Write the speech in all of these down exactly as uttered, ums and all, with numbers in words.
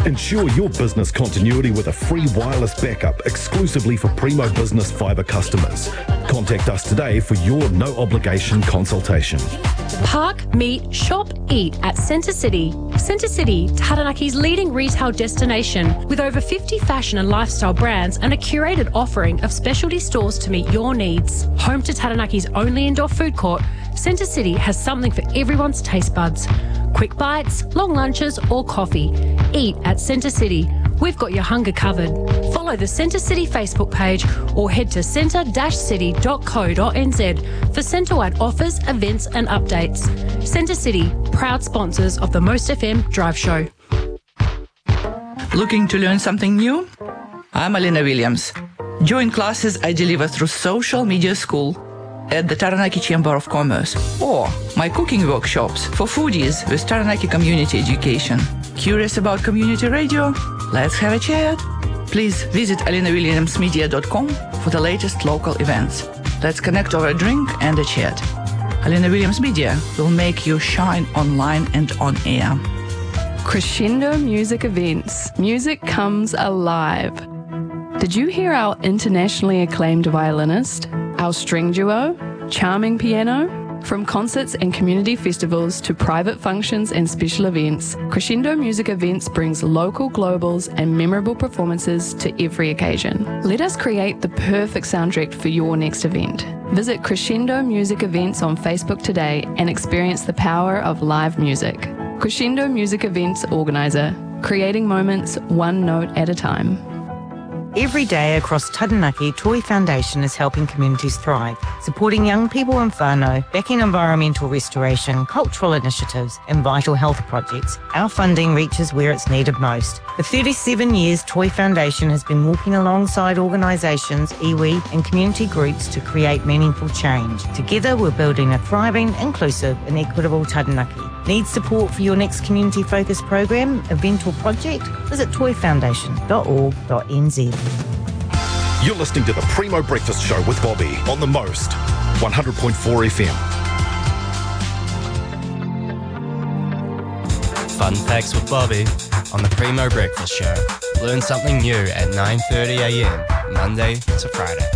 Ensure your business continuity with a free wireless backup exclusively for Primo Business Fibre customers. Contact us today for your no-obligation consultation. Park, meet, shop, eat at Centre City. Centre City, Taranaki's leading retail destination with over fifty fashion and lifestyle brands and a curated offering of specialty stores to meet your needs. Home to Taranaki's only indoor food court, Centre City has something for everyone's taste buds. Quick bites, long lunches or coffee. Eat at Centre City. We've got your hunger covered. Follow the Centre City Facebook page or head to centre dash city dot co dot n z for centre-wide offers, events and updates. Centre City, proud sponsors of the Most F M Drive Show. Looking to learn something new? I'm Alina Williams. Join classes I deliver through Social Media School at the Taranaki Chamber of Commerce, or my cooking workshops for foodies with Taranaki Community Education. Curious about community radio? Let's have a chat. Please visit alina williams media dot com for the latest local events. Let's connect over a drink and a chat. Alina Williams Media will make you shine online and on air. Crescendo Music Events. Music comes alive. Did you hear our internationally acclaimed violinist, our string duo, charming piano? From concerts and community festivals to private functions and special events, Crescendo Music Events brings local globals and memorable performances to every occasion. Let us create the perfect soundtrack for your next event. Visit Crescendo Music Events on Facebook today and experience the power of live music. Crescendo Music Events Organiser, creating moments one note at a time. Every day across Taranaki, Toi Foundation is helping communities thrive, supporting young people in whānau, backing environmental restoration, cultural initiatives and vital health projects. Our funding reaches where it's needed most. For thirty-seven years, Toi Foundation has been walking alongside organisations, iwi and community groups to create meaningful change. Together we're building a thriving, inclusive and equitable Taranaki. Need support for your next community-focused program, event or project? Visit toi foundation dot org dot n z. You're listening to the Primo Breakfast Show with Bobby on the Most, one hundred point four F M. Fun Facts with Bobby on the Primo Breakfast Show. Learn something new at nine thirty a m, Monday to Friday.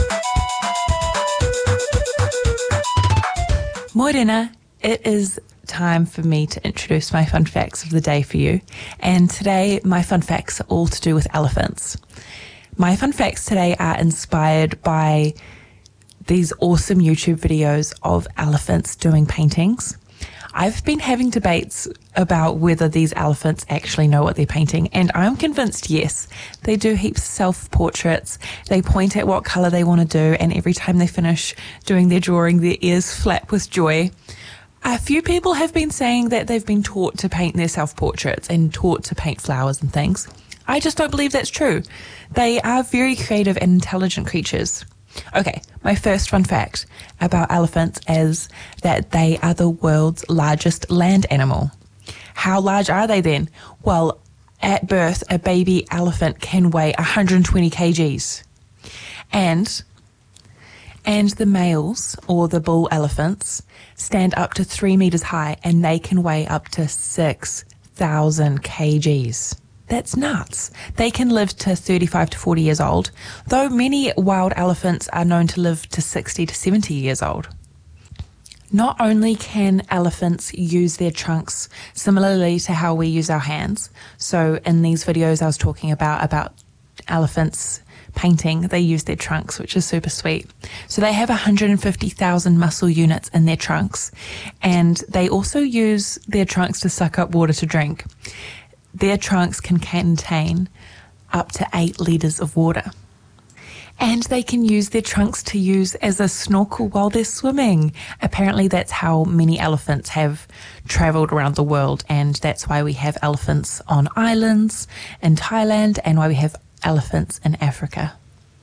Morena, it is time for me to introduce my fun facts of the day for you. And today, my fun facts are all to do with elephants. My fun facts today are inspired by these awesome YouTube videos of elephants doing paintings. I've been having debates about whether these elephants actually know what they're painting, and I'm convinced yes. They do heaps of self-portraits. They point at what colour they want to do, and every time they finish doing their drawing, their ears flap with joy. A few people have been saying that they've been taught to paint their self-portraits and taught to paint flowers and things. I just don't believe that's true. They are very creative and intelligent creatures. Okay, my first fun fact about elephants is that they are the world's largest land animal. How large are they then? Well, at birth, a baby elephant can weigh one hundred twenty kilograms. And, and the males, or the bull elephants, stand up to three meters high and they can weigh up to six thousand kilograms. That's nuts. They can live to thirty-five to forty years old, though many wild elephants are known to live to sixty to seventy years old. Not only can elephants use their trunks similarly to how we use our hands, so in these videos I was talking about, about elephants painting, they use their trunks, which is super sweet. So they have one hundred fifty thousand muscle units in their trunks, and they also use their trunks to suck up water to drink. Their trunks can contain up to eight litres of water. And they can use their trunks to use as a snorkel while they're swimming. Apparently that's how many elephants have travelled around the world, and that's why we have elephants on islands in Thailand and why we have elephants in Africa.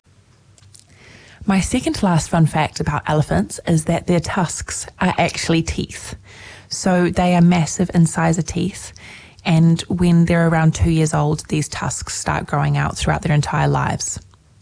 My second to last fun fact about elephants is that their tusks are actually teeth. So they are massive incisor teeth, and when they're around two years old, these tusks start growing out throughout their entire lives.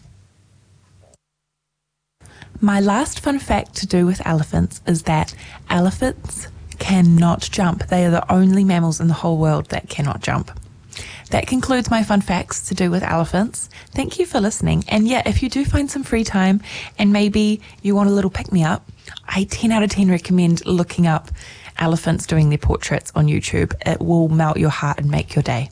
My last fun fact to do with elephants is that elephants cannot jump. They are the only mammals in the whole world that cannot jump. That concludes my fun facts to do with elephants. Thank you for listening. And yeah, if you do find some free time and maybe you want a little pick-me-up, I ten out of ten recommend looking up elephants doing their portraits on YouTube. It will melt your heart and make your day.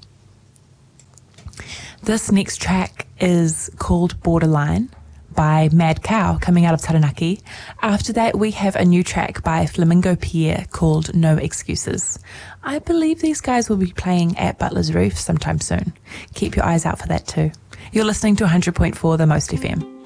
This next track is called Borderline by Mad Cow, coming out of Taranaki. After that, we have a new track by Flamingo Pierre called No Excuses. I believe these guys will be playing at Butler's Roof sometime soon. Keep your eyes out for that too. You're listening to one hundred point four The Most F M.